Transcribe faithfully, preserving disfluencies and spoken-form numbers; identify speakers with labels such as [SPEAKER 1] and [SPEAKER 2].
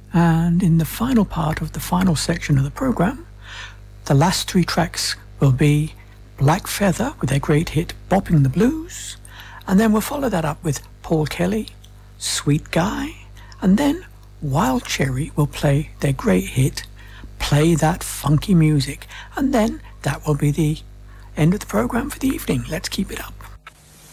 [SPEAKER 1] And in the final part of the final section of the program, the last three tracks will be Black Feather with their great hit Bopping the Blues, and then we'll follow that up with Paul Kelly, Sweet Guy, and then Wild Cherry will play their great hit Play That Funky Music, and then that will be the end of the program for the evening. Let's keep it up.